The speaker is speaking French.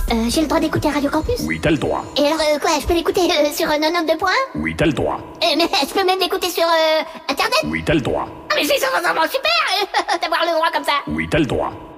J'ai le droit d'écouter Radio Campus? Oui, t'as le droit. Et alors, quoi, je peux l'écouter sur 92 points? Oui, t'as le droit. Mais je peux même l'écouter sur Internet? Oui, t'as le droit. Ah, mais c'est vraiment super d'avoir le droit comme ça. Oui, t'as le droit.